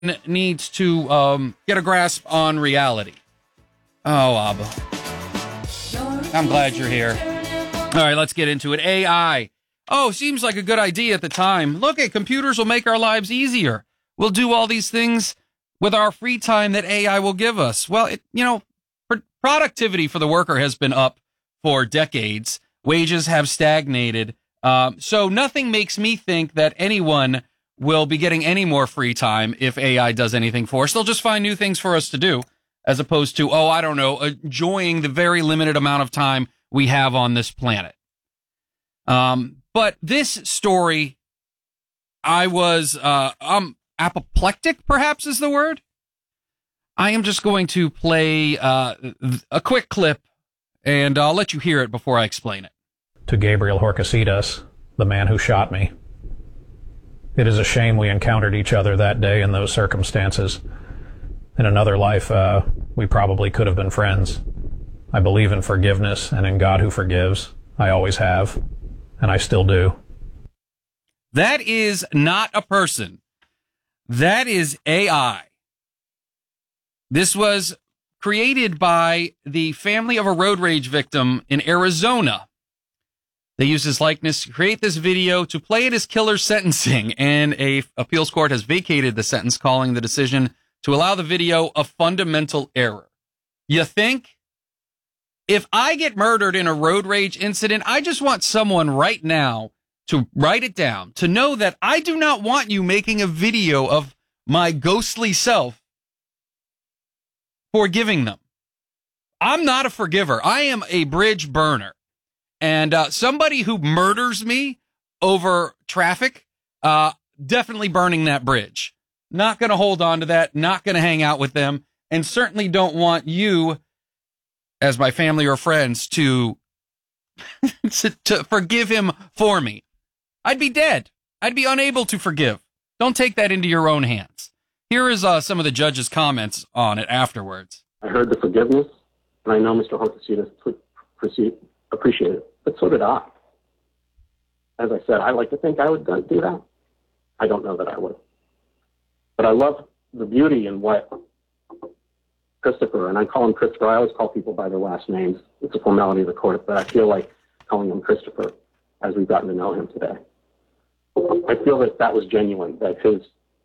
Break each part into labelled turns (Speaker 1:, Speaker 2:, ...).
Speaker 1: needs to get a grasp on reality. Oh, Abba. I'm glad you're here. All right, let's get into it. AI. Oh, seems like a good idea at the time. Look, computers will make our lives easier. We'll do all these things with our free time that AI will give us. Well, productivity for the worker has been up for decades. Wages have stagnated. So nothing makes me think that anyone will be getting any more free time if AI does anything for us. They'll just find new things for us to do, as opposed to, enjoying the very limited amount of time we have on this planet. But this story, I'm apoplectic, perhaps is the word. I am just going to play a quick clip, and I'll let you hear it before I explain it.
Speaker 2: To Gabriel Horcasitas, the man who shot me. It is a shame we encountered each other that day in those circumstances. In another life, we probably could have been friends. I believe in forgiveness and in God who forgives. I always have, and I still do.
Speaker 1: That is not a person. That is AI. This was created by the family of a road rage victim in Arizona. They used his likeness to create this video to play at his killer's sentencing, and a appeals court has vacated the sentence, calling the decision to allow the video a fundamental error. You think? If I get murdered in a road rage incident, I just want someone right now to write it down, to know that I do not want you making a video of my ghostly self forgiving them. I'm not a forgiver. I am a bridge burner. And somebody who murders me over traffic, definitely burning that bridge. Not going to hold on to that, not going to hang out with them, and certainly don't want you, as my family or friends, to forgive him for me. I'd be dead. I'd be unable to forgive. Don't take that into your own hands. Here is some of the judge's comments on it afterwards.
Speaker 3: I heard the forgiveness, and I know Mr. Horcasitas appreciate it, but so did I. As I said, I like to think I would do that. I don't know that I would. But I love the beauty in what Christopher, and I call him Christopher. I always call people by their last names. It's a formality of the court, but I feel like calling him Christopher as we've gotten to know him today. I feel that was genuine, that his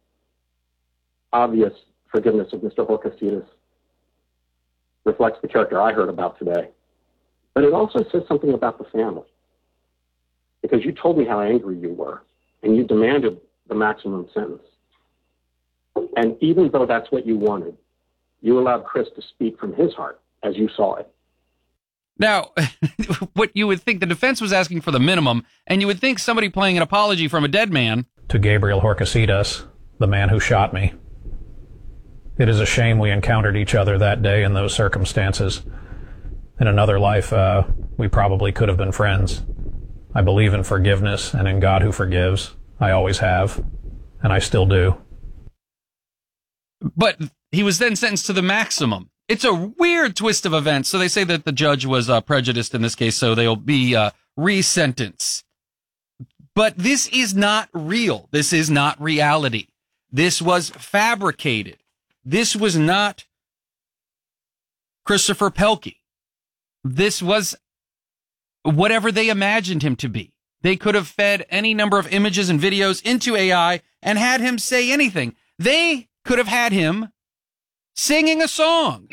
Speaker 3: obvious forgiveness of Mr. Horcasitas reflects the character I heard about today. But it also says something about the family. Because you told me how angry you were, and you demanded the maximum sentence. And even though that's what you wanted, you allowed Chris to speak from his heart as you saw it.
Speaker 1: Now, what you would think, the defense was asking for the minimum, and you would think somebody playing an apology from a dead man.
Speaker 2: To Gabriel Horcasitas, the man who shot me. It is a shame we encountered each other that day in those circumstances. In another life, we probably could have been friends. I believe in forgiveness and in God who forgives. I always have, and I still do.
Speaker 1: But he was then sentenced to the maximum. It's a weird twist of events. So they say that the judge was prejudiced in this case, so they'll be resentenced. But this is not real. This is not reality. This was fabricated. This was not Christopher Pelkey. This was whatever they imagined him to be. They could have fed any number of images and videos into AI and had him say anything. They could have had him singing a song.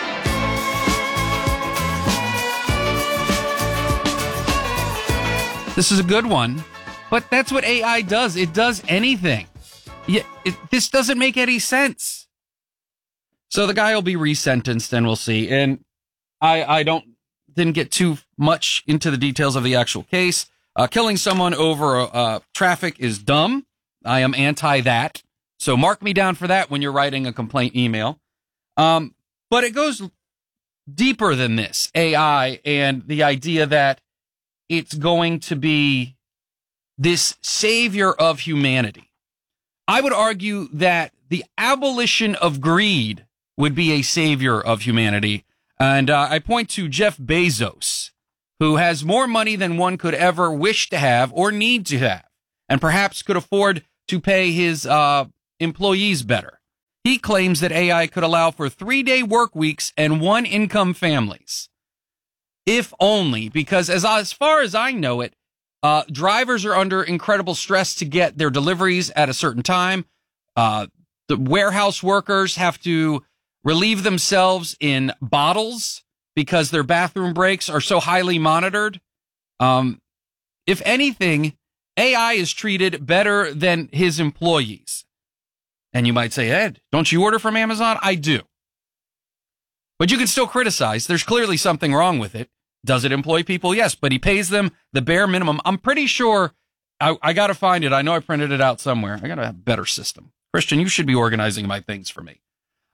Speaker 1: This is a good one, but that's what AI does. It does anything. This doesn't make any sense. So the guy will be resentenced, and we'll see. And I didn't get too much into the details of the actual case. Killing someone over traffic is dumb. I am anti that. So mark me down for that when you're writing a complaint email. But it goes deeper than this, AI, and the idea that it's going to be this savior of humanity. I would argue that the abolition of greed would be a savior of humanity. And I point to Jeff Bezos, who has more money than one could ever wish to have or need to have, and perhaps could afford to pay his employees better. He claims that AI could allow for 3-day work weeks and 1-income families. If only, because as far as I know it, drivers are under incredible stress to get their deliveries at a certain time. The warehouse workers have to relieve themselves in bottles because their bathroom breaks are so highly monitored. If anything, AI is treated better than his employees. And you might say, Ed, don't you order from Amazon? I do. But you can still criticize. There's clearly something wrong with it. Does it employ people? Yes, but he pays them the bare minimum. I'm pretty sure I got to find it. I know I printed it out somewhere. I got to have a better system. Christian, you should be organizing my things for me.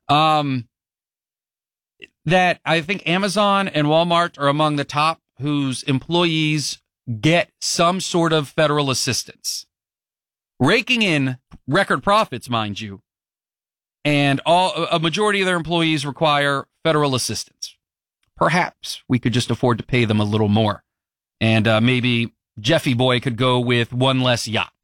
Speaker 1: That I think Amazon and Walmart are among the top whose employees get some sort of federal assistance. Raking in record profits, mind you, and a majority of their employees require federal assistance. Perhaps we could just afford to pay them a little more, and maybe Jeffy Boy could go with one less yacht.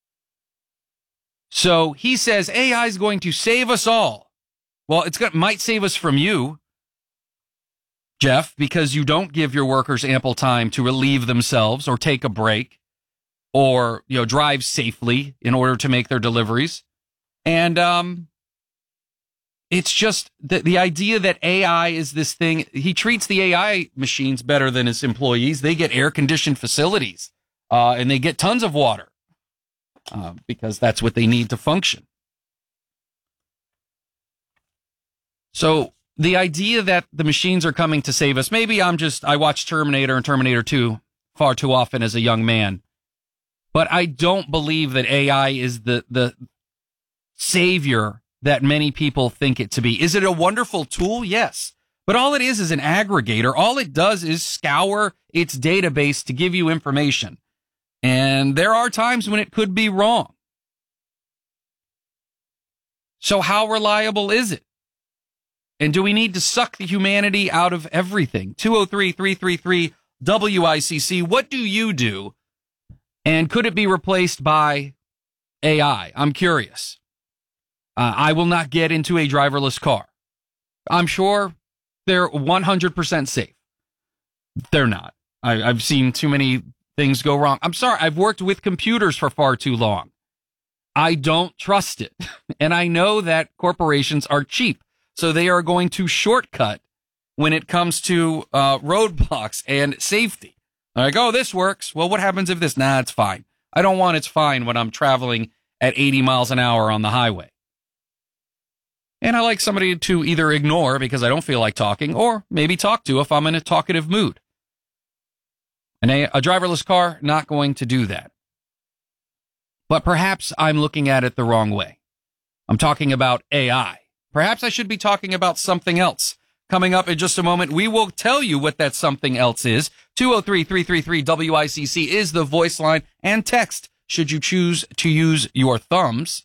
Speaker 1: So he says AI is going to save us all. Well, might save us from you, Jeff, because you don't give your workers ample time to relieve themselves or take a break or, drive safely in order to make their deliveries. And it's just the idea that AI is this thing. He treats the AI machines better than his employees. They get air-conditioned facilities, and they get tons of water because that's what they need to function. So the idea that the machines are coming to save us, maybe I watched Terminator and Terminator 2 far too often as a young man. But I don't believe that AI is the savior that many people think it to be. Is it a wonderful tool? Yes. But all it is an aggregator. All it does is scour its database to give you information. And there are times when it could be wrong. So how reliable is it? And do we need to suck the humanity out of everything? 203-333-WICC. What do you do? And could it be replaced by AI? I'm curious. I will not get into a driverless car. I'm sure they're 100% safe. They're not. I've seen too many things go wrong. I'm sorry. I've worked with computers for far too long. I don't trust it. And I know that corporations are cheap. So they are going to shortcut when it comes to roadblocks and safety. Like, oh, this works. Well, what happens if this? Nah, it's fine. I don't want it's fine when I'm traveling at 80 miles an hour on the highway. And I like somebody to either ignore because I don't feel like talking, or maybe talk to if I'm in a talkative mood. And a driverless car, not going to do that. But perhaps I'm looking at it the wrong way. I'm talking about AI. Perhaps I should be talking about something else. Coming up in just a moment, we will tell you what that something else is. 203-333-WICC is the voice line, and text should you choose to use your thumbs.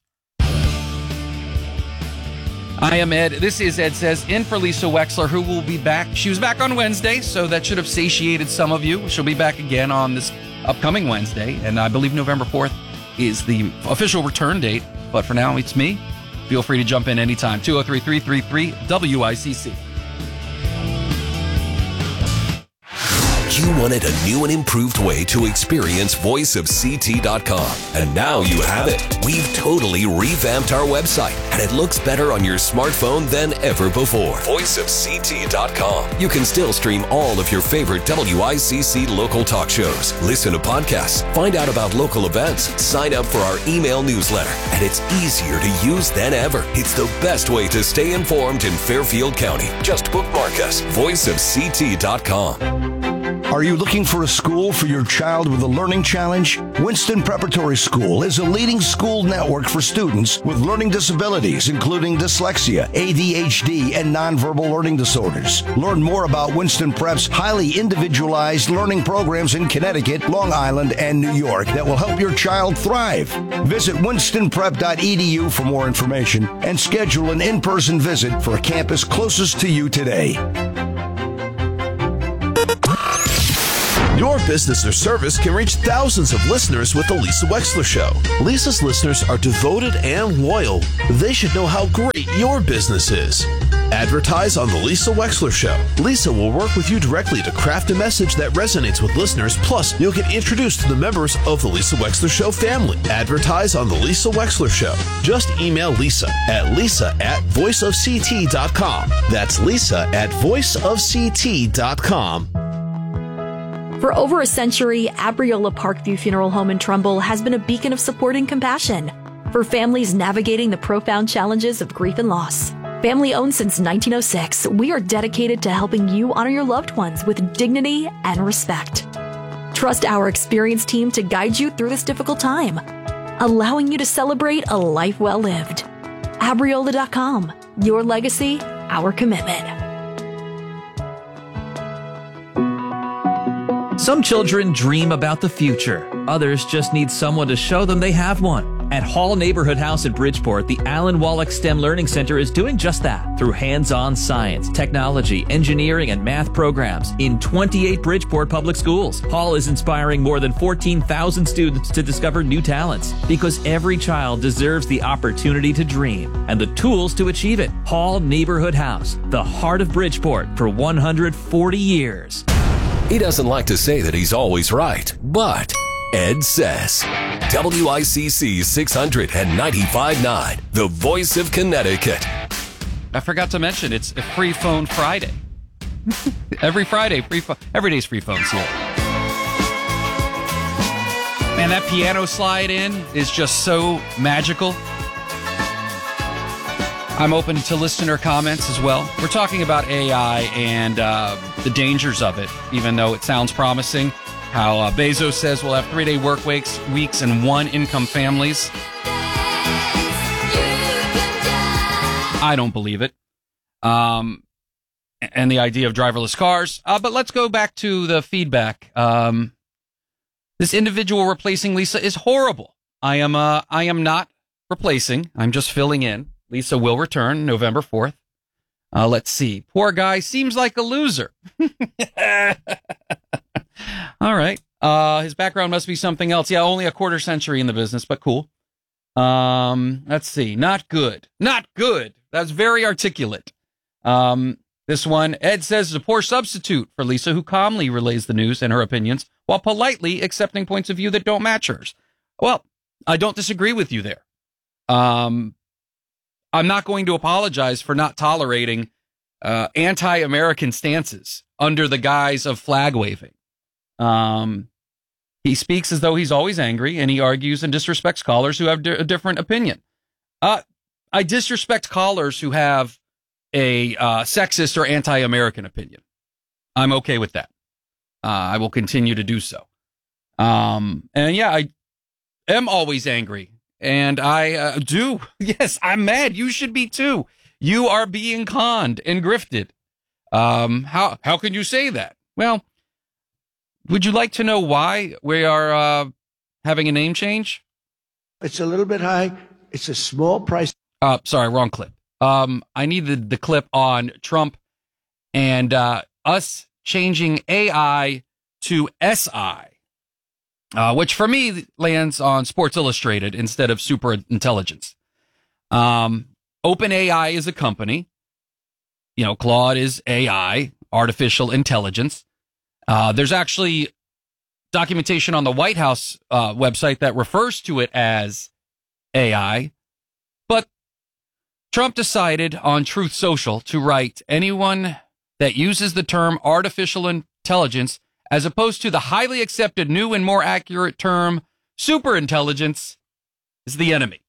Speaker 1: I am Ed. This is Ed Says, in for Lisa Wexler, who will be back. She was back on Wednesday, so that should have satiated some of you. She'll be back again on this upcoming Wednesday, and I believe November 4th is the official return date. But for now, it's me. Feel free to jump in anytime. 203-333-WICC.
Speaker 4: You wanted a new and improved way to experience voiceofct.com. And now you have it. We've totally revamped our website, and it looks better on your smartphone than ever before. Voiceofct.com. You can still stream all of your favorite WICC local talk shows, listen to podcasts, find out about local events, sign up for our email newsletter, and it's easier to use than ever. It's the best way to stay informed in Fairfield County. Just bookmark us, voiceofct.com.
Speaker 5: Are you looking for a school for your child with a learning challenge? Winston Preparatory School is a leading school network for students with learning disabilities, including dyslexia, ADHD, and nonverbal learning disorders. Learn more about Winston Prep's highly individualized learning programs in Connecticut, Long Island, and New York that will help your child thrive. Visit winstonprep.edu for more information and schedule an in-person visit for a campus closest to you today.
Speaker 6: Your business or service can reach thousands of listeners with The Lisa Wexler Show. Lisa's listeners are devoted and loyal. They should know how great your business is. Advertise on The Lisa Wexler Show. Lisa will work with you directly to craft a message that resonates with listeners. Plus, you'll get introduced to the members of The Lisa Wexler Show family. Advertise on The Lisa Wexler Show. Just email Lisa at voiceofct.com. That's Lisa at voiceofct.com.
Speaker 7: For over a century, Abriola Parkview Funeral Home in Trumbull has been a beacon of support and compassion for families navigating the profound challenges of grief and loss. Family owned since 1906, we are dedicated to helping you honor your loved ones with dignity and respect. Trust our experienced team to guide you through this difficult time, allowing you to celebrate a life well lived. Abriola.com. Your legacy, our commitment.
Speaker 8: Some children dream about the future. Others just need someone to show them they have one. At Hall Neighborhood House in Bridgeport, the Alan Wallach STEM Learning Center is doing just that through hands-on science, technology, engineering, and math programs in 28 Bridgeport public schools. Hall is inspiring more than 14,000 students to discover new talents because every child deserves the opportunity to dream and the tools to achieve it. Hall Neighborhood House, the heart of Bridgeport for 140 years.
Speaker 4: He doesn't like to say that he's always right, but Ed says. WICC 695.9, the voice of Connecticut.
Speaker 1: I forgot to mention, it's a free phone Friday. Every Friday, free phone. Every day's free phones here. Man, that piano slide in is just so magical. I'm open to listener comments as well. We're talking about AI and the dangers of it, even though it sounds promising. How Bezos says we'll have 3-day work weeks and one-income families. I don't believe it. And the idea of driverless cars. But let's go back to the feedback. This individual replacing Lisa is horrible. I am not replacing. I'm just filling in. Lisa will return November 4th. Let's see. Poor guy seems like a loser. All right. His background must be something else. Yeah, only a quarter century in the business, but cool. Let's see. Not good. Not good. That's very articulate. This one, Ed says, is a poor substitute for Lisa, who calmly relays the news and her opinions while politely accepting points of view that don't match hers. Well, I don't disagree with you there. I'm not going to apologize for not tolerating anti-American stances under the guise of flag waving. He speaks as though he's always angry, and he argues and disrespects callers who have a different opinion. I disrespect callers who have a sexist or anti-American opinion. I'm okay with that. I will continue to do so. And yeah, I am always angry. And I do. Yes, I'm mad. You should be too. You are being conned and grifted. How can you say that? Well, would you like to know why we are having a name change?
Speaker 9: It's a little bit high. It's a small price.
Speaker 1: Sorry, wrong clip. I needed the clip on Trump and us changing AI to SI. Which for me lands on Sports Illustrated instead of super intelligence. OpenAI is a company. You know, Claude is AI, artificial intelligence. There's actually documentation on the White House website that refers to it as AI. But Trump decided on Truth Social to write anyone that uses the term artificial intelligence as opposed to the highly accepted new and more accurate term, superintelligence, is the enemy.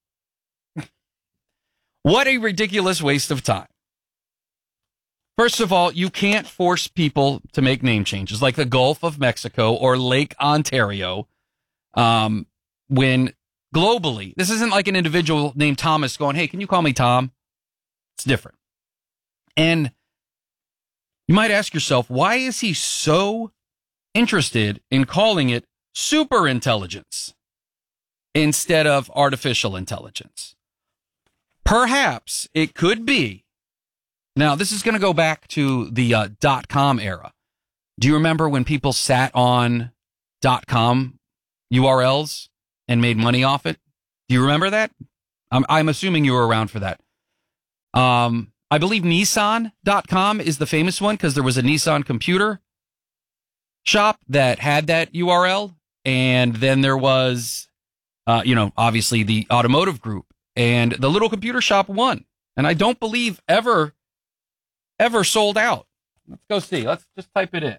Speaker 1: What a ridiculous waste of time. First of all, you can't force people to make name changes like the Gulf of Mexico or Lake Ontario. When globally, this isn't like an individual named Thomas going, hey, can you call me Tom? It's different. And you might ask yourself, why is he so interested in calling it superintelligence instead of artificial intelligence? Perhaps it could be. Now, this is going to go back to the .com era. Do you remember when people sat on .com URLs and made money off it? Do you remember that? I'm assuming you were around for that. I believe Nissan.com is the famous one because there was a Nissan computer shop that had that URL. And then there was, obviously the automotive group, and the little computer shop won. And I don't believe ever sold out. Let's go see. Let's just type it in.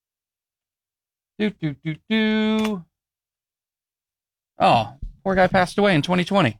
Speaker 1: Oh, poor guy passed away in 2020.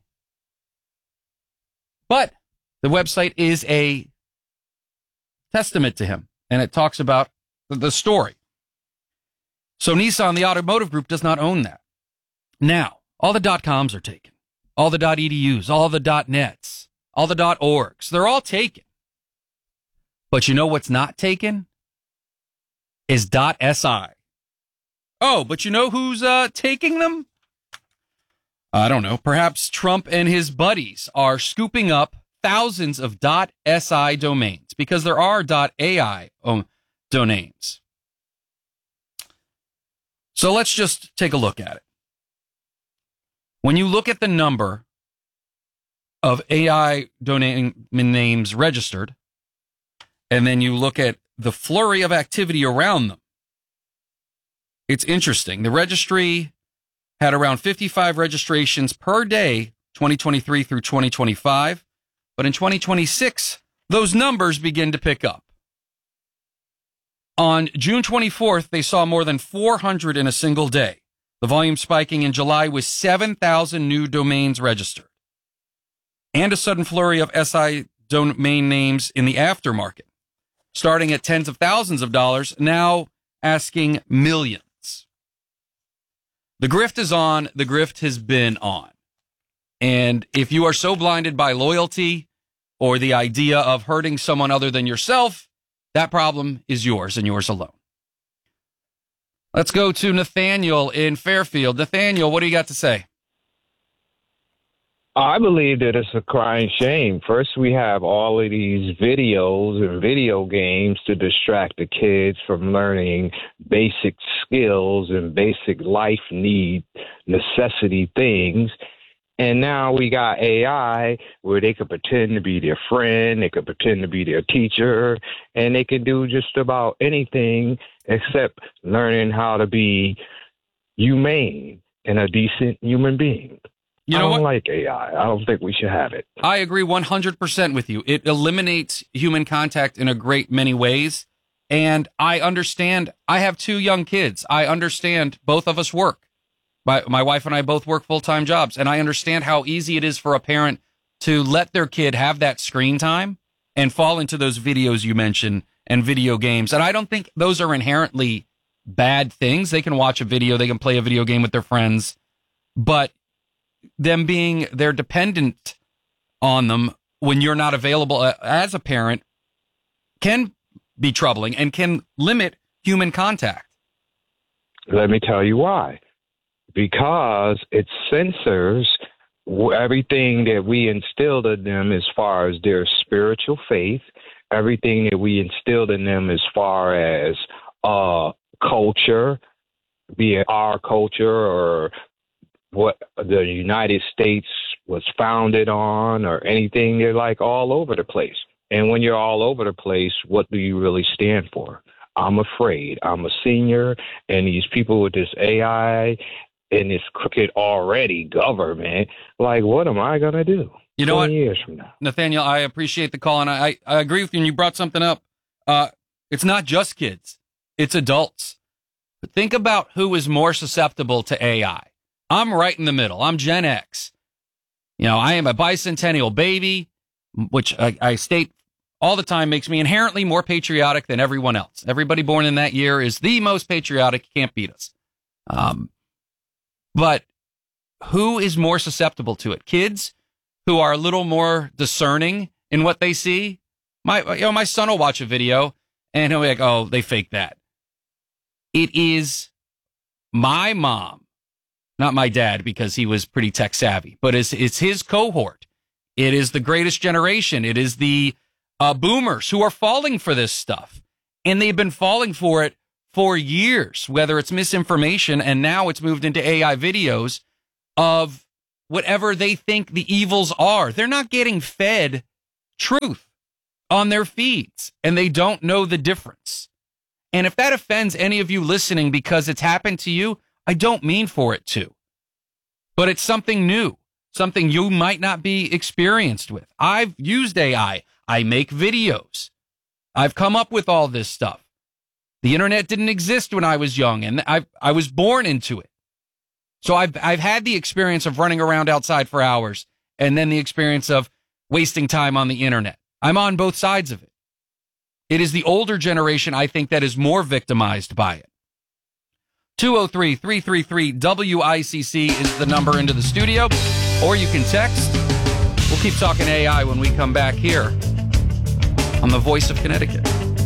Speaker 1: But the website is a testament to him, and it talks about the story. So Nissan, the automotive group, does not own that. Now, all the .coms are taken. All the .edus, all the .nets, all the .orgs. They're all taken. But you know what's not taken? Is .si. Oh, but you know who's taking them? I don't know. Perhaps Trump and his buddies are scooping up thousands of .si domains because there are .ai domains. So let's just take a look at it. When you look at the number of AI domain names registered, and then you look at the flurry of activity around them, it's interesting. The registry had around 55 registrations per day, 2023 through 2025. But in 2026, those numbers begin to pick up. On June 24th, they saw more than 400 in a single day. The volume spiking in July with 7,000 new domains registered. And a sudden flurry of SI domain names in the aftermarket, starting at tens of thousands of dollars, now asking millions. The grift is on. The grift has been on. And if you are so blinded by loyalty or the idea of hurting someone other than yourself, that problem is yours and yours alone. Let's go to Nathaniel in Fairfield. Nathaniel, what do you got to say?
Speaker 10: I believe that it's a crying shame. First, we have all of these videos and video games to distract the kids from learning basic skills and basic life need necessity things. And now we got AI where they could pretend to be their friend, they could pretend to be their teacher, and they can do just about anything except learning how to be humane and a decent human being.
Speaker 1: You know
Speaker 10: I don't
Speaker 1: what?
Speaker 10: like AI. I don't think we should have it.
Speaker 1: I agree 100% with you. It eliminates human contact in a great many ways. And I understand. I have 2 young kids. I understand both of us work. My wife and I both work full-time jobs. And I understand how easy it is for a parent to let their kid have that screen time and fall into those videos you mentioned and video games. And I don't think those are inherently bad things. They can watch a video. They can play a video game with their friends. But them being they're dependent on them when you're not available as a parent can be troubling and can limit human contact.
Speaker 10: Let me tell you why. Because it censors everything that we instilled in them as far as their spiritual faith, everything that we instilled in them as far as culture, be it our culture or what the United States was founded on or anything. They're like all over the place. And when you're all over the place, what do you really stand for? I'm afraid. I'm a senior, and these people with this AI and this crooked already government, like, what am I going to do?
Speaker 1: You know what,
Speaker 10: years from now?
Speaker 1: Nathaniel, I appreciate the call, and I agree with you, and you brought something up. It's not just kids. It's adults. But think about who is more susceptible to AI. I'm right in the middle. I'm Gen X. You know, I am a bicentennial baby, which I state all the time makes me inherently more patriotic than everyone else. Everybody born in that year is the most patriotic. You can't beat us. But who is more susceptible to it? Kids who are a little more discerning in what they see. My son will watch a video and he'll be like, oh, they faked that. It is my mom, not my dad, because he was pretty tech savvy, but it's his cohort. It is the greatest generation. It is the boomers who are falling for this stuff. And they've been falling for it for years, whether it's misinformation and now it's moved into AI videos of whatever they think the evils are. They're not getting fed truth on their feeds, and they don't know the difference. And if that offends any of you listening because it's happened to you, I don't mean for it to. But it's something new, something you might not be experienced with. I've used AI. I make videos. I've come up with all this stuff. The internet didn't exist when I was young, and I was born into it. So I've had the experience of running around outside for hours, and then the experience of wasting time on the internet. I'm on both sides of it. It is the older generation, I think, that is more victimized by it. 203-333-WICC is the number into the studio, or you can text. We'll keep talking AI when we come back here on the Voice of Connecticut.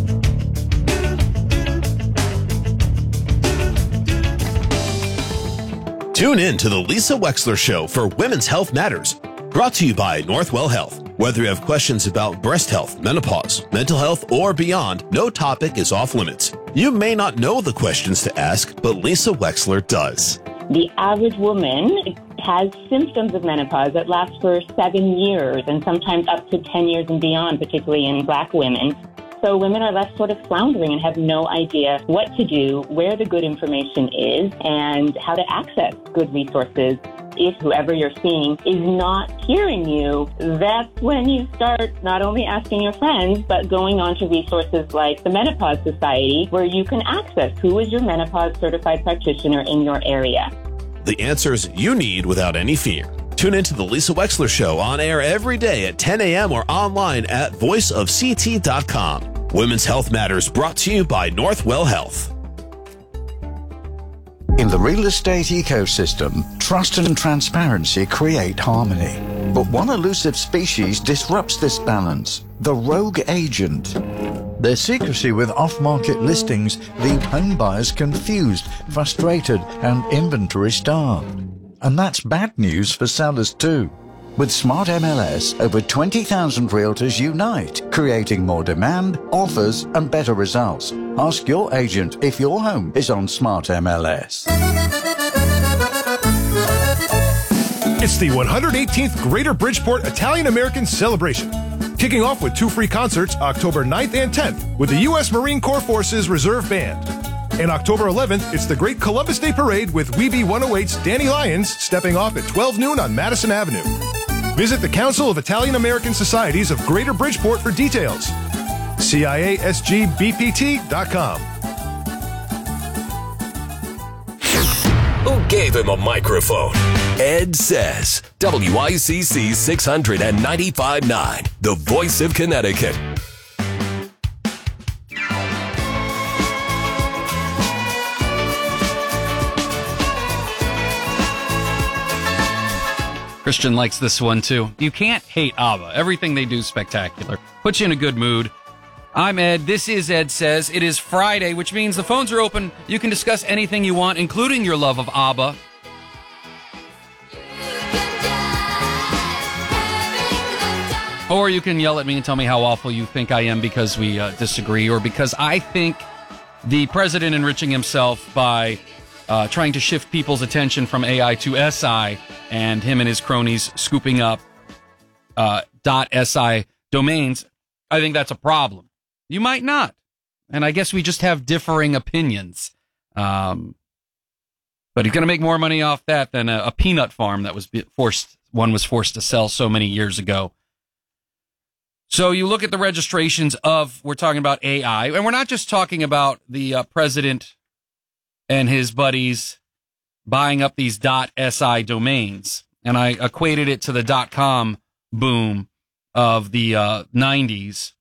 Speaker 6: Tune in to the Lisa Wexler Show for Women's Health Matters, brought to you by Northwell Health. Whether you have questions about breast health, menopause, mental health, or beyond, no topic is off limits. You may not know the questions to ask, but Lisa Wexler does.
Speaker 11: The average woman has symptoms of menopause that last for 7 years and sometimes up to 10 years and beyond, particularly in Black women. So women are left sort of floundering and have no idea what to do, where the good information is, and how to access good resources. If whoever you're seeing is not hearing you, that's when you start not only asking your friends, but going on to resources like the Menopause Society, where you can access who is your menopause certified practitioner in your area.
Speaker 6: The answers you need without any fear. Tune into the Lisa Wexler Show on air every day at 10 a.m. or online at voiceofct.com. Women's Health Matters brought to you by Northwell Health.
Speaker 12: In the real estate ecosystem, trust and transparency create harmony. But one elusive species disrupts this balance: the rogue agent. Their secrecy with off-market listings leave home buyers confused, frustrated, and inventory starved. And that's bad news for sellers too. With Smart MLS, over 20,000 realtors unite, creating more demand, offers, and better results. Ask your agent if your home is on Smart MLS.
Speaker 13: It's the 118th Greater Bridgeport Italian American Celebration. Kicking off with 2 free concerts October 9th and 10th with the U.S. Marine Corps Forces Reserve Band. And October 11th, it's the Great Columbus Day Parade with Weeby 108's Danny Lyons stepping off at 12 noon on Madison Avenue. Visit the Council of Italian American Societies of Greater Bridgeport for details. CIASGBPT.com.
Speaker 4: Who gave him a microphone? Ed says. WICC 695.9, the Voice of Connecticut.
Speaker 1: Christian likes this one, too. You can't hate ABBA. Everything they do is spectacular. Puts you in a good mood. I'm Ed. This is Ed Says. It is Friday, which means the phones are open. You can discuss anything you want, including your love of ABBA. Or you can yell at me and tell me how awful you think I am because we disagree, or because I think the president enriching himself by trying to shift people's attention from AI to SI, and him and his cronies scooping up .SI domains, I think that's a problem. You might not. And I guess we just have differing opinions. But he's going to make more money off that than a peanut farm that was forced to sell so many years ago. So you look at the registrations we're talking about AI, and we're not just talking about the president and his buddies buying up these .SI domains. And I equated it to the .com boom of the 90s.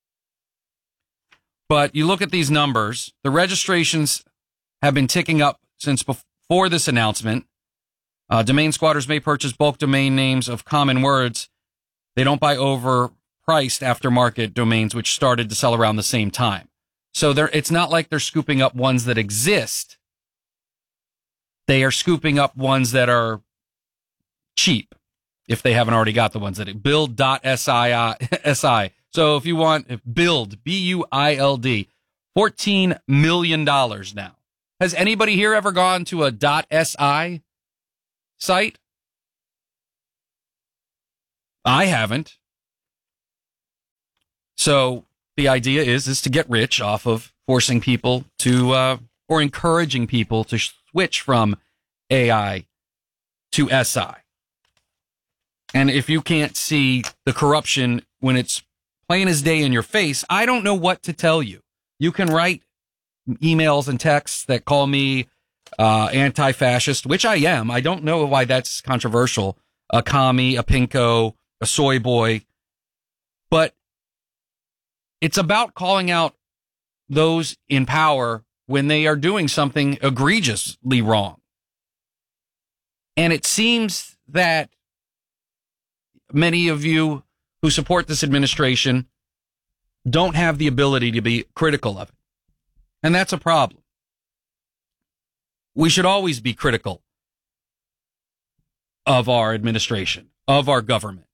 Speaker 1: But you look at these numbers, the registrations have been ticking up since before this announcement. Domain squatters may purchase bulk domain names of common words. They don't buy overpriced aftermarket domains, which started to sell around the same time. So it's not like they're scooping up ones that exist. They are scooping up ones that are cheap, if they haven't already got the ones that build.si. So if you want build, BUILD, $14 million now. Has anybody here ever gone to a .si site? I haven't. So the idea is to get rich off of forcing people to, or encouraging people to switch from AI to SI. And if you can't see the corruption when it's plain as day in your face, I don't know what to tell you. You can write emails and texts that call me anti-fascist, which I am. I don't know why that's controversial. A commie, a pinko, a soy boy. But it's about calling out those in power when they are doing something egregiously wrong. And it seems that many of you who support this administration don't have the ability to be critical of it. And that's a problem. We should always be critical of our administration, of our government.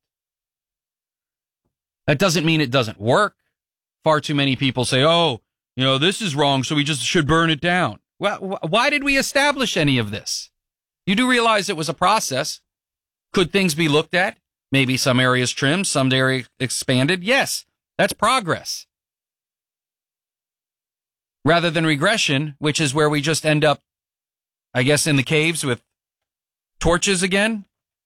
Speaker 1: That doesn't mean it doesn't work. Far too many people say, oh, this is wrong, so we just should burn it down. Well, why did we establish any of this? You do realize it was a process. Could things be looked at? Maybe some areas trimmed, some areas expanded. Yes, that's progress. Rather than regression, which is where we just end up, I guess, in the caves with torches again.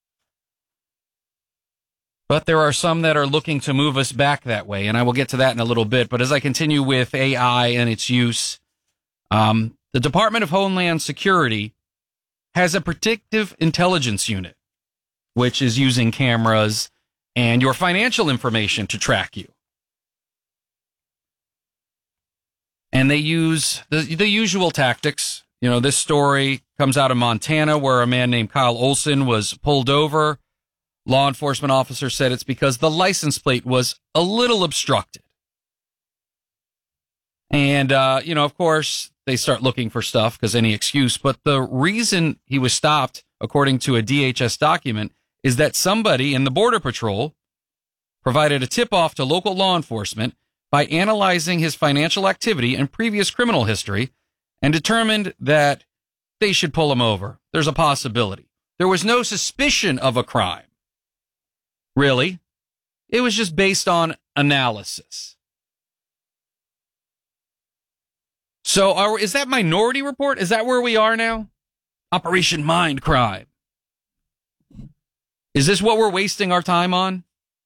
Speaker 1: But there are some that are looking to move us back that way, and I will get to that in a little bit. But as I continue with AI and its use, the Department of Homeland Security has a predictive intelligence unit, which is using cameras and your financial information to track you. And they use the usual tactics. This story comes out of Montana where a man named Kyle Olson was pulled over. Law enforcement officer said it's because the license plate was a little obstructed. And, of course, they start looking for stuff because any excuse. But the reason he was stopped, according to a DHS document, is that somebody in the Border Patrol provided a tip-off to local law enforcement by analyzing his financial activity and previous criminal history and determined that they should pull him over. There's a possibility. There was no suspicion of a crime. Really? It was just based on analysis. So is that Minority Report? Is that where we are now? Operation Mindcrime. Is this what we're wasting our time on?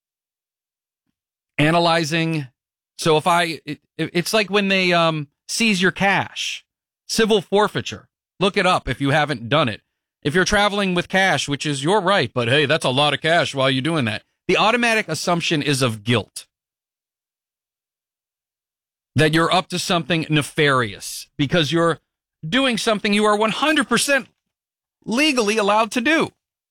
Speaker 1: Analyzing. So it's like when they seize your cash. Civil forfeiture. Look it up if you haven't done it. If you're traveling with cash, which is your right, but hey, that's a lot of cash while you're doing that. The automatic assumption is of guilt. That you're up to something nefarious because you're doing something you are 100% legally allowed to do.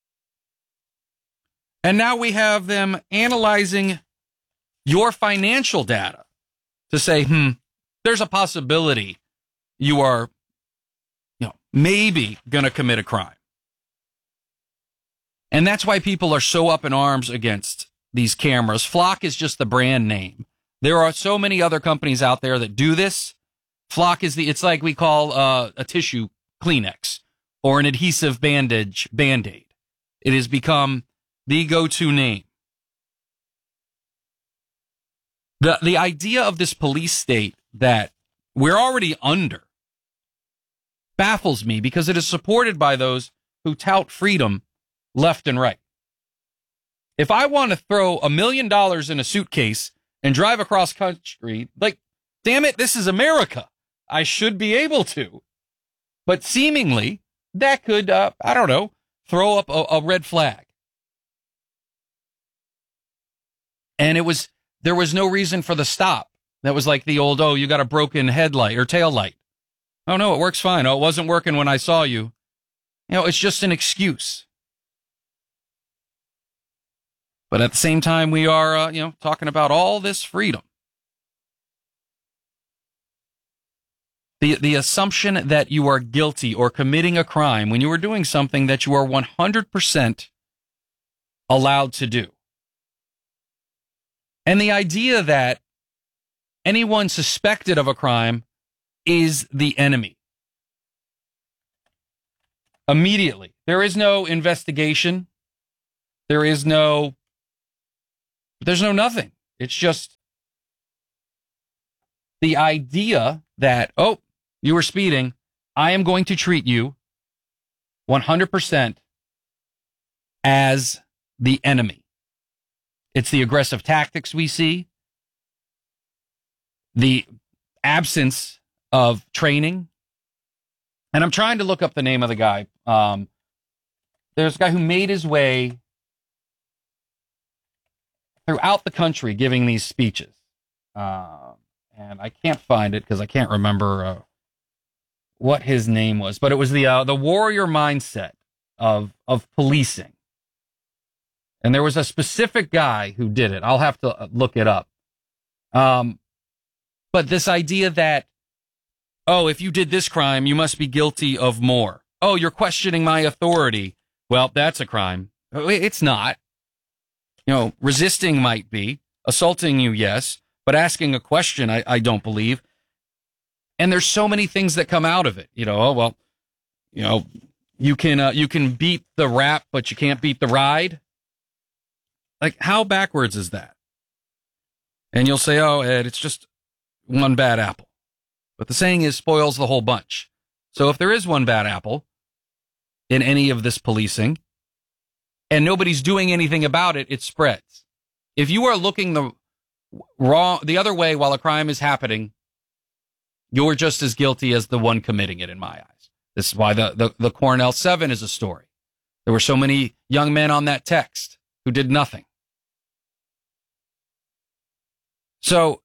Speaker 1: And now we have them analyzing your financial data to say, there's a possibility you are, maybe going to commit a crime. And that's why people are so up in arms against these cameras. Flock is just the brand name. There are so many other companies out there that do this. Flock is it's like we call a tissue Kleenex or an adhesive Band-Aid. It has become the go-to name. The idea of this police state that we're already under baffles me because it is supported by those who tout freedom left and right. If I want to throw $1 million in a suitcase and drive across country, damn it, this is America. I should be able to. But seemingly, that could, throw up a red flag. And there was no reason for the stop. That was like the old, you got a broken headlight or tail light. Oh, no, it works fine. Oh, it wasn't working when I saw you. It's just an excuse. But at the same time, we are, talking about all this freedom. The assumption that you are guilty or committing a crime when you are doing something that you are 100% allowed to do. And the idea that anyone suspected of a crime is the enemy. Immediately. There is no investigation. There's no nothing. It's just the idea that, oh, you were speeding. I am going to treat you 100% as the enemy. It's the aggressive tactics we see, the absence of training. And I'm trying to look up the name of the guy. There's a guy who made his way throughout the country giving these speeches. And I can't find it because I can't remember what his name was. But it was the warrior mindset of policing. And there was a specific guy who did it. I'll have to look it up. But this idea that, oh, if you did this crime, you must be guilty of more. Oh, you're questioning my authority. Well, that's a crime. It's not. Resisting might be. Assaulting you, yes. But asking a question, I don't believe. And there's so many things that come out of it. You can beat the rap, but you can't beat the ride. Like, how backwards is that? And you'll say, oh, Ed, it's just one bad apple. But the saying is, spoils the whole bunch. So if there is one bad apple in any of this policing, and nobody's doing anything about it, it spreads. If you are looking the other way while a crime is happening, you're just as guilty as the one committing it, in my eyes. This is why the Cornell 7 is a story. There were so many young men on that text who did nothing. So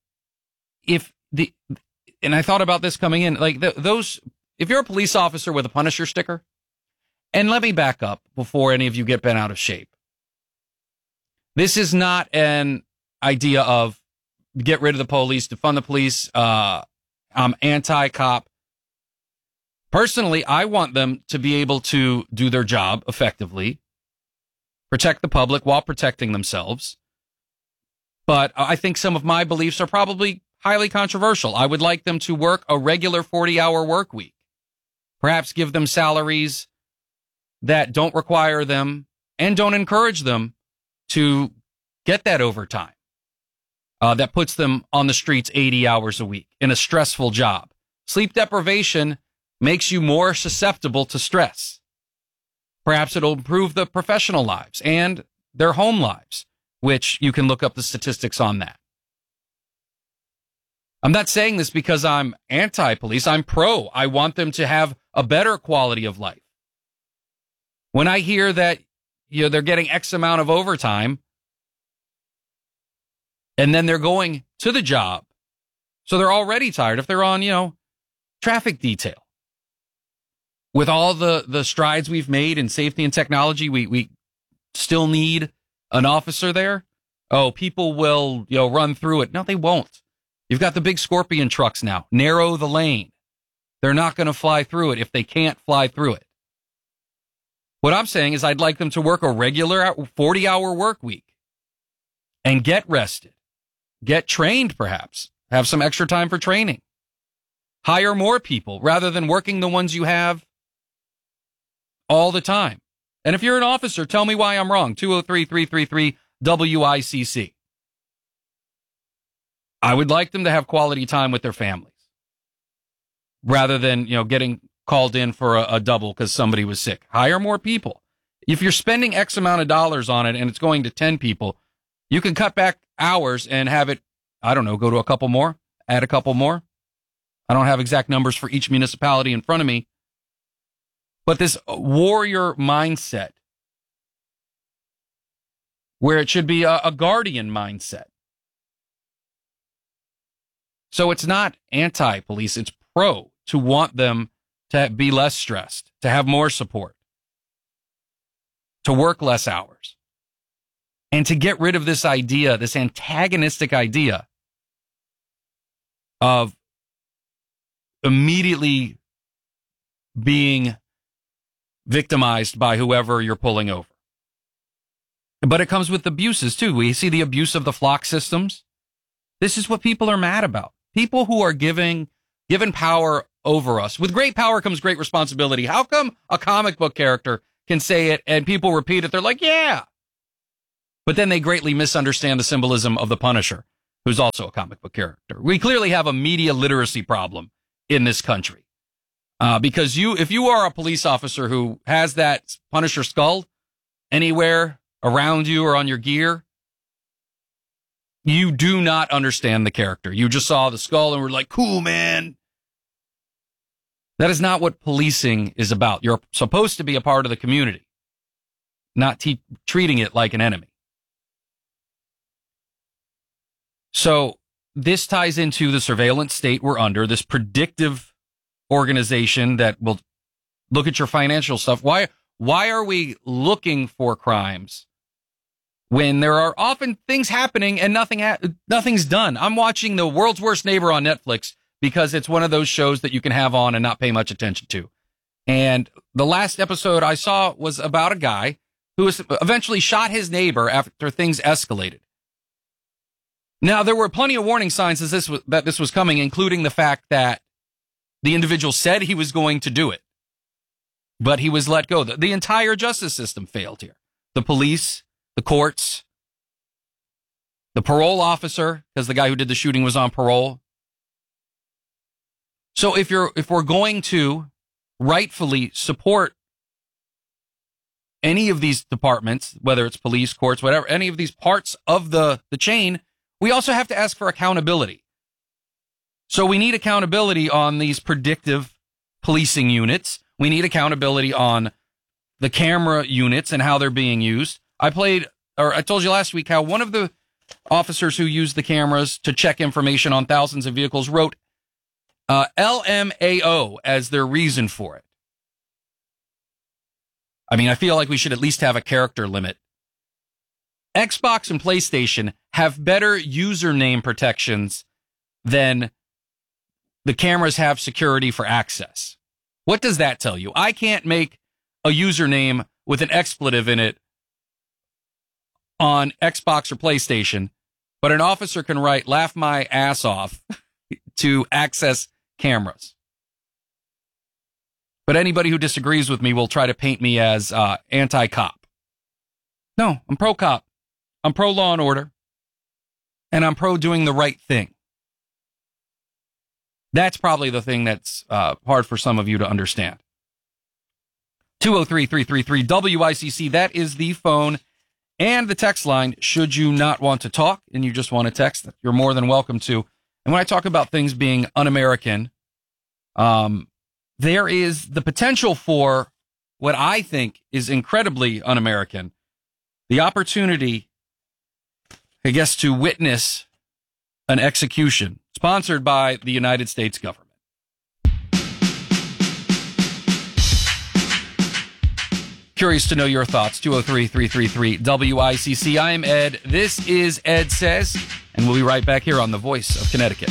Speaker 1: and I thought about this coming in, like if you're a police officer with a Punisher sticker, and let me back up before any of you get bent out of shape. This is not an idea of get rid of the police, defund the police. I'm anti-cop. Personally, I want them to be able to do their job effectively, protect the public while protecting themselves. But I think some of my beliefs are probably highly controversial. I would like them to work a regular 40-hour work week. Perhaps give them salaries that don't require them and don't encourage them to get that overtime. That puts them on the streets 80 hours a week in a stressful job. Sleep deprivation makes you more susceptible to stress. Perhaps it'll improve the professional lives and their home lives, which you can look up the statistics on that. I'm not saying this because I'm anti-police. I'm pro. I want them to have a better quality of life. When I hear that they're getting X amount of overtime, and then they're going to the job, so they're already tired. If they're on, traffic detail, with all the strides we've made in safety and technology, we still need an officer there. Oh, people will run through it. No, they won't. You've got the big Scorpion trucks now. Narrow the lane. They're not going to fly through it if they can't fly through it. What I'm saying is I'd like them to work a regular 40-hour work week and get rested, get trained perhaps, have some extra time for training, hire more people rather than working the ones you have all the time. And if you're an officer, tell me why I'm wrong. 203-333-WICC. I would like them to have quality time with their families rather than, getting called in for a double because somebody was sick. Hire more people. If you're spending X amount of dollars on it and it's going to 10 people, you can cut back hours and have it, go to a couple more, add a couple more. I don't have exact numbers for each municipality in front of me. But this warrior mindset, where it should be a guardian mindset. So it's not anti-police, it's pro, to want them to be less stressed, to have more support, to work less hours, and to get rid of this idea, this antagonistic idea of immediately being victimized by whoever you're pulling over. But it comes with abuses, too. We see the abuse of the flock systems. This is what people are mad about. People who are giving given power over us. With great power comes great responsibility. How come a comic book character can say it and people repeat it? They're like, yeah. But then they greatly misunderstand the symbolism of the Punisher, who's also a comic book character. We clearly have a media literacy problem in this country. Because if you are a police officer who has that Punisher skull anywhere around you or on your gear, you do not understand the character. You just saw the skull and were like, cool, man. That is not what policing is about. You're supposed to be a part of the community, not treating it like an enemy. So this ties into the surveillance state we're under, this predictive organization that will look at your financial stuff. Why are we looking for crimes when there are often things happening and nothing's done? I'm watching The World's Worst Neighbor on Netflix because it's one of those shows that you can have on and not pay much attention to. And the last episode I saw was about a guy who eventually shot his neighbor after things escalated. Now, there were plenty of warning signs that this was coming, including the fact that the individual said he was going to do it, but he was let go. The entire justice system failed here. The police, the courts, the parole officer, because the guy who did the shooting was on parole. So if we're going to rightfully support any of these departments, whether it's police, courts, whatever, any of these parts of the chain, we also have to ask for accountability. So we need accountability on these predictive policing units. We need accountability on the camera units and how they're being used. I told you last week how one of the officers who used the cameras to check information on thousands of vehicles wrote LMAO as their reason for it. I mean, I feel like we should at least have a character limit. Xbox and PlayStation have better username protections than the cameras have security for access. What does that tell you? I can't make a username with an expletive in it on Xbox or PlayStation, but an officer can write "laugh my ass off" to access cameras. But anybody who disagrees with me will try to paint me as anti-cop. No, I'm pro-cop. I'm pro-law and order. And I'm pro-doing the right thing. That's probably the thing that's hard for some of you to understand. 203-333-WICC. That is the phone and the text line. Should you not want to talk and you just want to text, you're more than welcome to. And when I talk about things being un-American, there is the potential for what I think is incredibly un-American. The opportunity, I guess, to witness an execution sponsored by the United States government. Curious to know your thoughts. 203-333-WICC. I am Ed. This is Ed Says, and we'll be right back here on The Voice of Connecticut.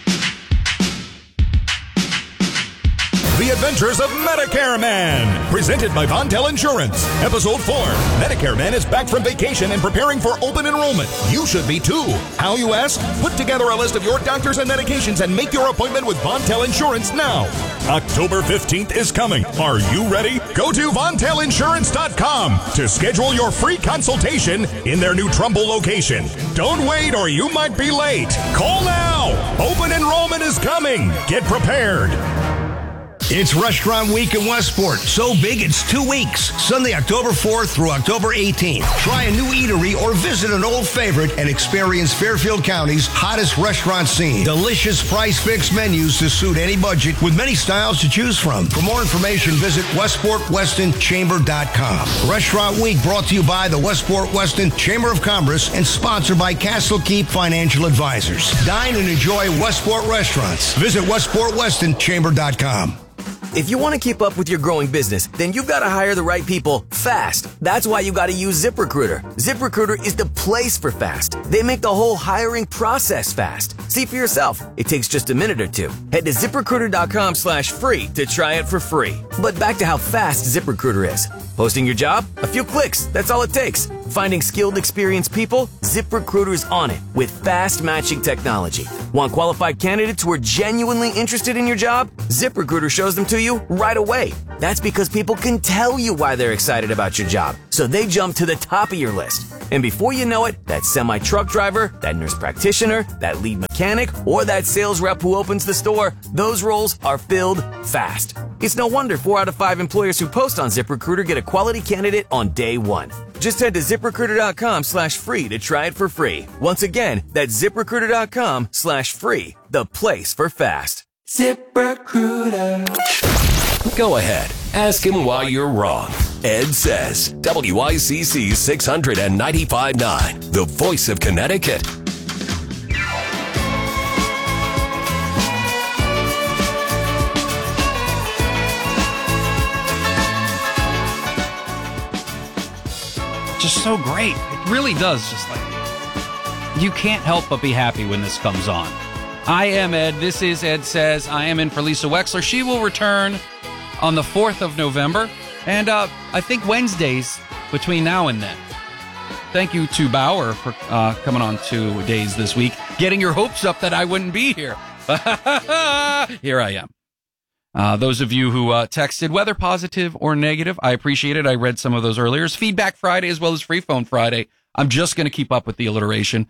Speaker 14: The Adventures of Medicare Man, presented by Vontel Insurance. Episode 4. Medicare Man is back from vacation and preparing for open enrollment. You should be too. How, you ask? Put together a list of your doctors and medications and make your appointment with Vontel Insurance now. October 15th is coming. Are you ready? Go to VontelInsurance.com to schedule your free consultation in their new Trumbull location. Don't wait or you might be late. Call now. Open enrollment is coming. Get prepared.
Speaker 5: It's Restaurant Week in Westport. So big, it's 2 weeks. Sunday, October 4th through October 18th. Try a new eatery or visit an old favorite and experience Fairfield County's hottest restaurant scene. Delicious price-fixed menus to suit any budget with many styles to choose from. For more information, visit WestportWestonChamber.com. Restaurant Week brought to you by the Westport Weston Chamber of Commerce and sponsored by Castle Keep Financial Advisors. Dine and enjoy Westport restaurants. Visit WestportWestonChamber.com.
Speaker 15: If you want to keep up with your growing business, then you've got to hire the right people fast. That's why you got to use ZipRecruiter. ZipRecruiter is the place for fast. They make the whole hiring process fast. See for yourself. It takes just a minute or two. Head to ZipRecruiter.com/free to try it for free. But back to how fast ZipRecruiter is. Posting your job? A few clicks. That's all it takes. Finding skilled, experienced people? ZipRecruiter's on it with fast matching technology. Want qualified candidates who are genuinely interested in your job? ZipRecruiter shows them to you right away. That's because people can tell you why they're excited about your job, so they jump to the top of your list. And before you know it, that semi-truck driver, that nurse practitioner, that lead mechanic, or that sales rep who opens the store, those roles are filled fast. It's no wonder 4 out of 5 employers who post on ZipRecruiter get a quality candidate on day one. Just head to ZipRecruiter.com/free to try it for free. Once again, that's ZipRecruiter.com/free, the place for fast.
Speaker 4: ZipRecruiter. Go ahead. Ask him why you're wrong. Ed says, WICC 695.9, the voice of Connecticut.
Speaker 1: Just so great. It really does. Just like, you can't help but be happy when this comes on. I am Ed. This is Ed Says. I am in for Lisa Wexler. She will return on the 4th of November. And I think Wednesdays between now and then. Thank you to Bauer for coming on 2 days this week, getting your hopes up that I wouldn't be here. Here I am. Those of you who texted, whether positive or negative, I appreciate it. I read some of those earlier. It's Feedback Friday as well as Free Phone Friday. I'm just going to keep up with the alliteration.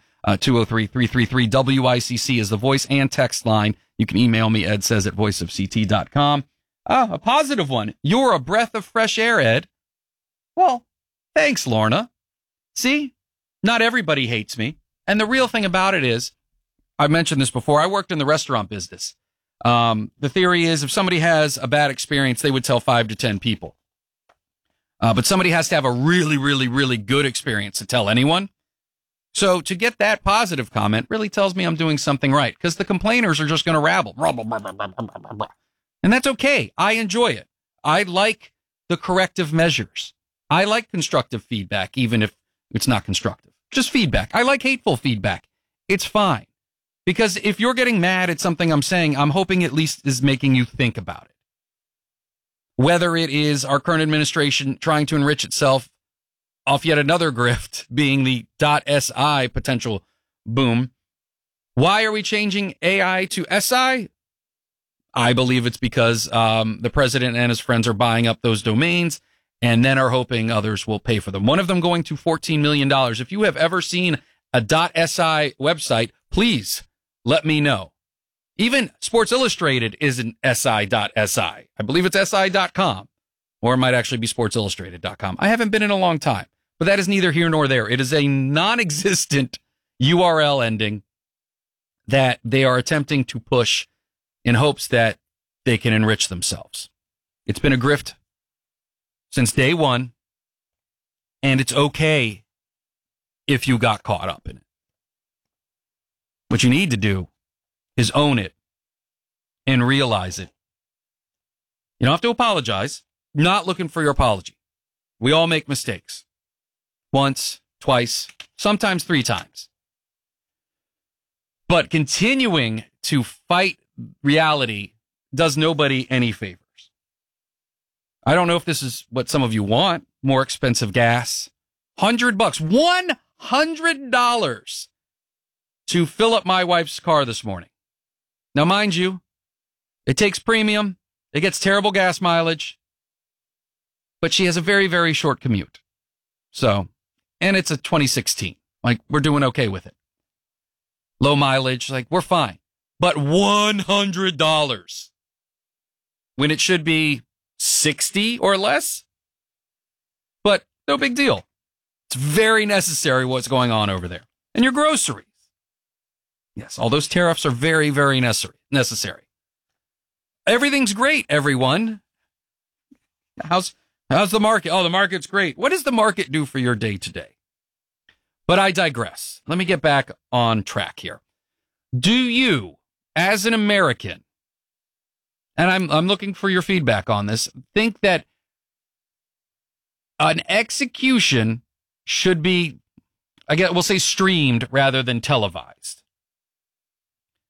Speaker 1: 203-333-WICC is the voice and text line. You can email me, edsays@voiceofct.com. A positive one. You're a breath of fresh air, Ed. Well, thanks, Lorna. See, not everybody hates me. And the real thing about it is, I mentioned this before, I worked in the restaurant business. The theory is if somebody has a bad experience, they would tell 5 to 10 people. But somebody has to have a really, really, really good experience to tell anyone. So to get that positive comment really tells me I'm doing something right, because the complainers are just going to rabble. And that's okay. I enjoy it. I like the corrective measures. I like constructive feedback, even if it's not constructive. Just feedback. I like hateful feedback. It's fine. Because if you're getting mad at something I'm saying, I'm hoping at least is making you think about it. Whether it is our current administration trying to enrich itself off yet another grift, being the .SI potential boom. Why are we changing AI to SI? I believe it's because the president and his friends are buying up those domains and then are hoping others will pay for them. One of them going to $14 million. If you have ever seen a .SI website, please let me know. Even Sports Illustrated isn't SI.SI. I believe it's SI.com, or it might actually be SportsIllustrated.com. I haven't been in a long time, but that is neither here nor there. It is a non-existent URL ending that they are attempting to push in hopes that they can enrich themselves. It's been a grift since day one, and it's okay if you got caught up in it. What you need to do is own it and realize it. You don't have to apologize. Not looking for your apology. We all make mistakes. Once, twice, sometimes 3 times. But continuing to fight reality does nobody any favors. I don't know if this is what some of you want. More expensive gas. $100. $100 to fill up my wife's car this morning. Now, mind you, it takes premium. It gets terrible gas mileage. But she has a very, very short commute. So, and it's a 2016. Like, we're doing okay with it. Low mileage, like, we're fine. But $100 when it should be 60 or less. But no big deal. It's very necessary what's going on over there. And your groceries. Yes, all those tariffs are very, very necessary. Everything's great, everyone. How's the market? Oh, the market's great. What does the market do for your day today? But I digress. Let me get back on track here. Do you, as an American, and I'm looking for your feedback on this, think that an execution should be, I guess we'll say streamed rather than televised?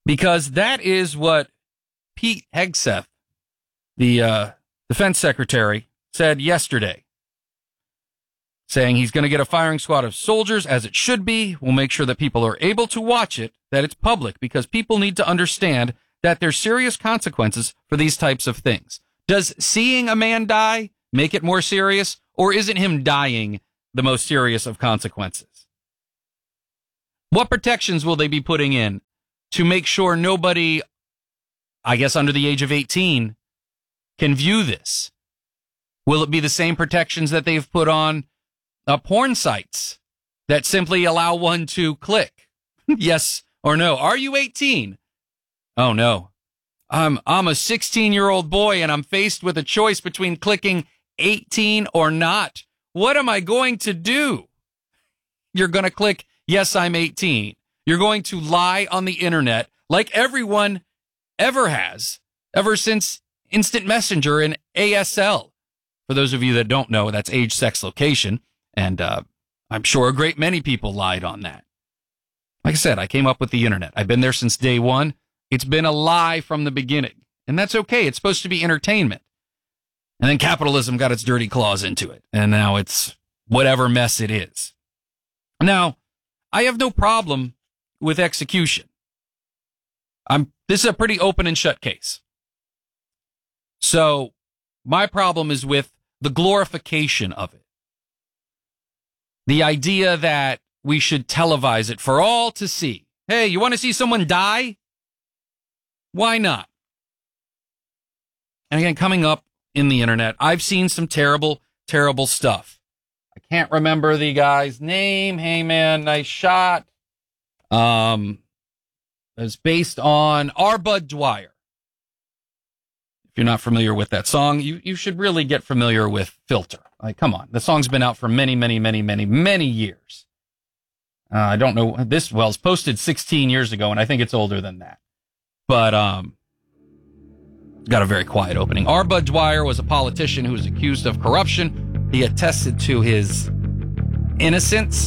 Speaker 1: Because that is what Pete Hegseth, the defense secretary, said yesterday, saying he's going to get a firing squad of soldiers, as it should be. We'll make sure that people are able to watch it, that it's public, because people need to understand that there's serious consequences for these types of things. Does seeing a man die make it more serious, or isn't him dying the most serious of consequences? What protections will they be putting in to make sure nobody, I guess under the age of 18, can view this? Will it be the same protections that they've put on porn sites that simply allow one to click yes or no? Are you 18? Oh no. I'm a 16-year-old boy and I'm faced with a choice between clicking 18 or not. What am I going to do? You're going to click yes, I'm 18. You're going to lie on the internet like everyone ever has, ever since Instant Messenger and ASL. For those of you that don't know, that's age, sex, location. And I'm sure a great many people lied on that. Like I said, I came up with the internet. I've been there since day one. It's been a lie from the beginning. And that's okay. It's supposed to be entertainment. And then capitalism got its dirty claws into it. And now it's whatever mess it is. Now, I have no problem with execution. This is a pretty open and shut case. So my problem is with the glorification of it. The idea that we should televise it for all to see. Hey, you want to see someone die? Why not? And again, coming up in the internet, I've seen some terrible, terrible stuff. I can't remember the guy's name. Hey, man, nice shot. It's based on R. Bud Dwyer. If you're not familiar with that song, you should really get familiar with Filter. Like, come on. The song's been out for many, many, many, many, many years. I don't know. This, well, it's posted 16 years ago, and I think it's older than that. But, got a very quiet opening. R. Bud Dwyer was a politician who was accused of corruption. He attested to his innocence.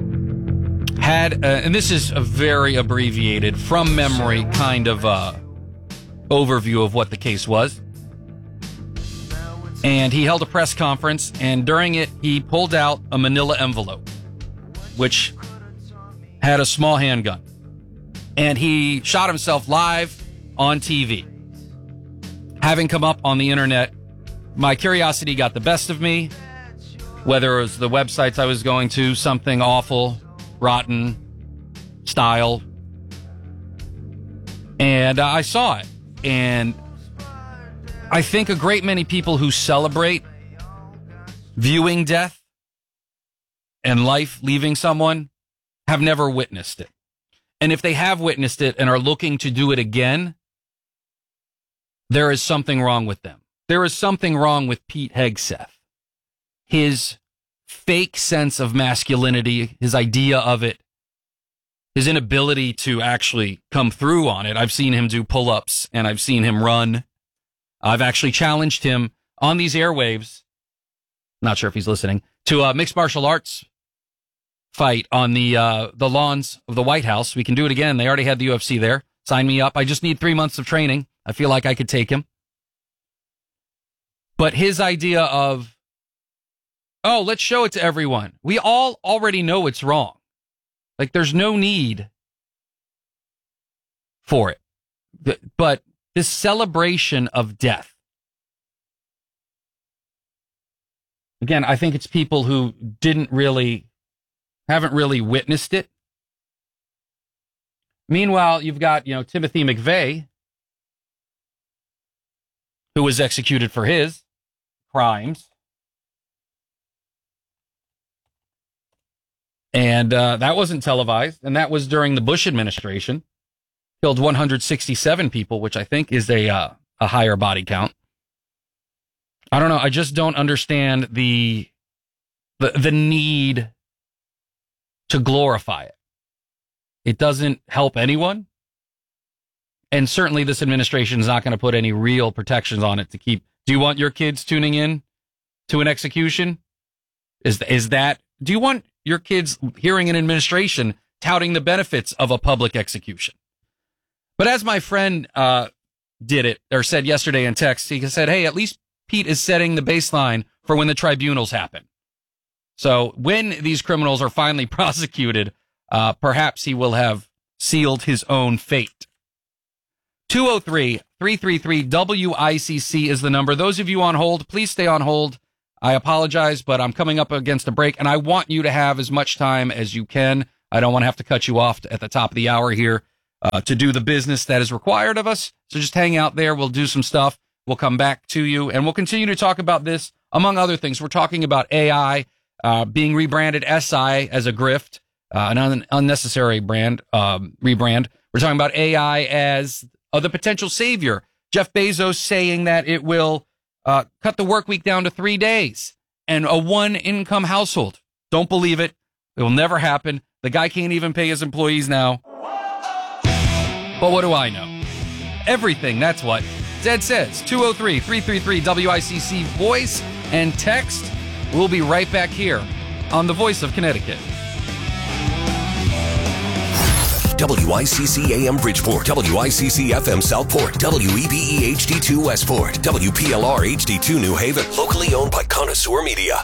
Speaker 1: And this is a very abbreviated, from memory kind of overview of what the case was. And he held a press conference, and during it, he pulled out a manila envelope, which had a small handgun. And he shot himself live on TV. Having come up on the internet, my curiosity got the best of me, whether it was the websites I was going to, something awful, rotten, style. And I saw it. And I think a great many people who celebrate viewing death and life leaving someone have never witnessed it. And if they have witnessed it and are looking to do it again, there is something wrong with them. There is something wrong with Pete Hegseth. His fake sense of masculinity, his idea of it, his inability to actually come through on it. I've seen him do pull-ups and I've seen him run. I've actually challenged him on these airwaves, not sure if he's listening, to a mixed martial arts fight on the lawns of the White House. We can do it again. They already had the UFC there. Sign me up. I just need 3 months of training. I feel like I could take him. But his idea of, oh, let's show it to everyone. We all already know it's wrong. Like, there's no need for it. But this celebration of death. Again, I think it's people who haven't really witnessed it. Meanwhile, you've got, Timothy McVeigh, who was executed for his crimes. And that wasn't televised, and that was during the Bush administration. Killed 167 people, which I think is a higher body count. I don't know. I just don't understand the need to glorify it. It doesn't help anyone. And certainly this administration is not going to put any real protections on it to keep. Do you want your kids tuning in to an execution? Do you want your kids hearing an administration touting the benefits of a public execution? But as my friend did it, or said yesterday in text, he said, hey, at least Pete is setting the baseline for when the tribunals happen. So when these criminals are finally prosecuted, perhaps he will have sealed his own fate. 203-333-WICC is the number. Those of you on hold, please stay on hold. I apologize, but I'm coming up against a break, and I want you to have as much time as you can. I don't want to have to cut you off at the top of the hour here to do the business that is required of us. So just hang out there. We'll do some stuff. We'll come back to you, and we'll continue to talk about this, among other things. We're talking about AI being rebranded SI as a grift, an unnecessary rebrand. We're talking about AI as the potential savior. Jeff Bezos saying that it will cut the work week down to 3 days and a one-income household. Don't believe it. It will never happen. The guy can't even pay his employees now. But what do I know? Everything, that's what. Zed says, 203-333-WICC, voice and text. We'll be right back here on the Voice of Connecticut.
Speaker 4: WICC AM Bridgeport, WICC FM Southport, WEBE HD2 Westport, WPLR HD2 New Haven, locally owned by Connoisseur Media.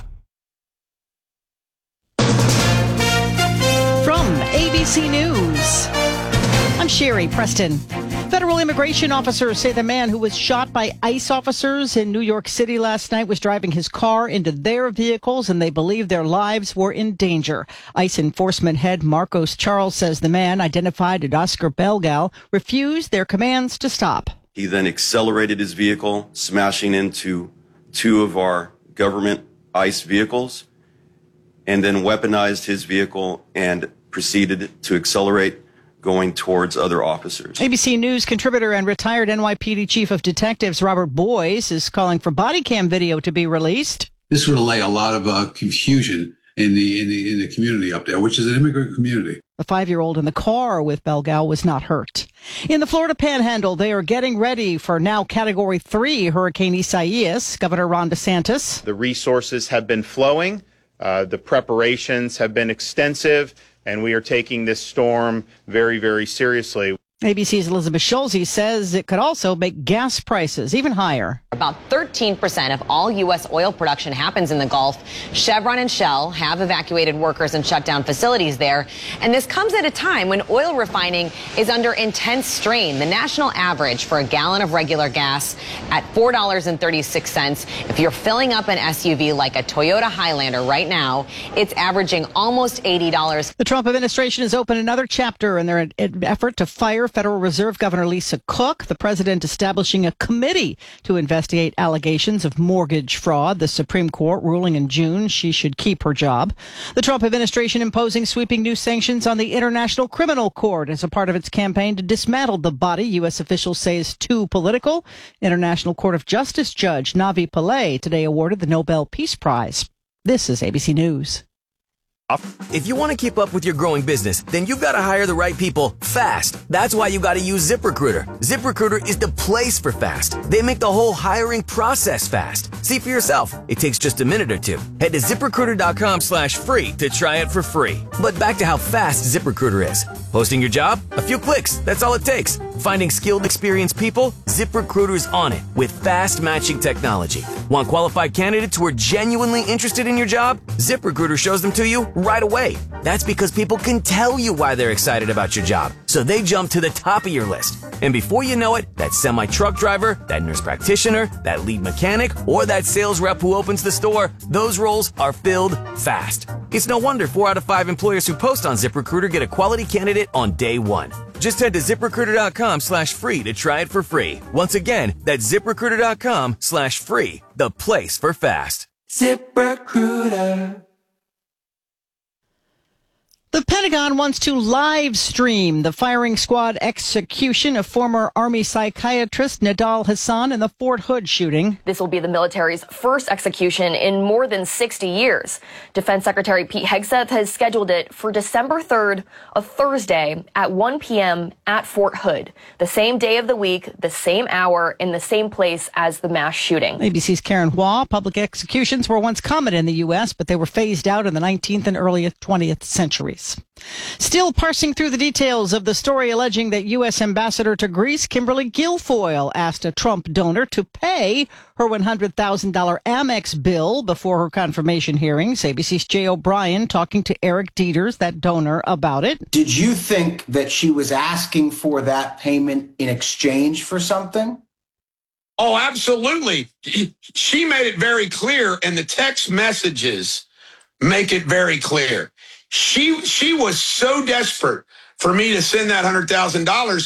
Speaker 16: From ABC News, I'm Sherry Preston. Federal immigration officers say the man who was shot by ICE officers in New York City last night was driving his car into their vehicles, and they believe their lives were in danger. ICE enforcement head Marcos Charles says the man, identified as Oscar Belgal, refused their commands to stop.
Speaker 17: He then accelerated his vehicle, smashing into two of our government ICE vehicles, and then weaponized his vehicle and proceeded to accelerate, going towards other officers.
Speaker 16: ABC News contributor and retired NYPD Chief of Detectives Robert Boyce is calling for body cam video to be released.
Speaker 18: This would allay a lot of confusion in the community up there, which is an immigrant community.
Speaker 16: The 5-year-old in the car with Belgal was not hurt. In the Florida Panhandle, they are getting ready for now Category 3 Hurricane Isaias. Governor Ron DeSantis.
Speaker 19: The resources have been flowing. The preparations have been extensive. And we are taking this storm very, very seriously.
Speaker 16: ABC's Elizabeth Schulze says it could also make gas prices even higher.
Speaker 20: About 13% of all U.S. oil production happens in the Gulf. Chevron and Shell have evacuated workers and shut down facilities there. And this comes at a time when oil refining is under intense strain. The national average for a gallon of regular gas at $4.36. If you're filling up an SUV like a Toyota Highlander right now, it's averaging almost $80.
Speaker 16: The Trump administration has opened another chapter in their effort to fire Federal Reserve Governor Lisa Cook. The president establishing a committee to investigate allegations of mortgage fraud. The Supreme Court ruling in June she should keep her job. The Trump administration imposing sweeping new sanctions on the International Criminal Court as a part of its campaign to dismantle the body U.S. officials say is too political. International Court of Justice Judge Navi Pillay today awarded the Nobel Peace Prize. This is ABC News.
Speaker 15: If you want to keep up with your growing business, then you've got to hire the right people fast. That's why you got to use ZipRecruiter. ZipRecruiter is the place for fast. They make the whole hiring process fast. See for yourself. It takes just a minute or two. Head to ZipRecruiter.com/free to try it for free. But back to how fast ZipRecruiter is. Posting your job? A few clicks. That's all it takes. Finding skilled, experienced people? ZipRecruiter's on it with fast matching technology. Want qualified candidates who are genuinely interested in your job? ZipRecruiter shows them to you right away. That's because people can tell you why they're excited about your job, so they jump to the top of your list. And before you know it, that semi-truck driver, that nurse practitioner, that lead mechanic, or that sales rep who opens the store, those roles are filled fast. It's no wonder 4 out of 5 employers who post on ZipRecruiter get a quality candidate on day one. Just head to ZipRecruiter.com/free to try it for free. Once again, that's ZipRecruiter.com/free, the place for fast.
Speaker 16: ZipRecruiter. The Pentagon wants to live stream the firing squad execution of former Army psychiatrist Nidal Hasan in the Fort Hood shooting.
Speaker 21: This will be the military's first execution in more than 60 years. Defense Secretary Pete Hegseth has scheduled it for December 3rd, a Thursday, at 1 p.m. at Fort Hood. The same day of the week, the same hour, in the same place as the mass shooting.
Speaker 16: ABC's Karen Hua. Public executions were once common in the U.S., but they were phased out in the 19th and early 20th centuries. States. Still parsing through the details of the story alleging that U.S. Ambassador to Greece Kimberly Guilfoyle asked a Trump donor to pay her $100,000 Amex bill before her confirmation hearings. ABC's Jay O'Brien talking to Eric Dieters, that donor, about it.
Speaker 3: Did you think that she was asking for that payment in exchange for something?
Speaker 22: Oh, absolutely. She made it very clear, and the text messages make it very clear. She was so desperate for me to send that $100,000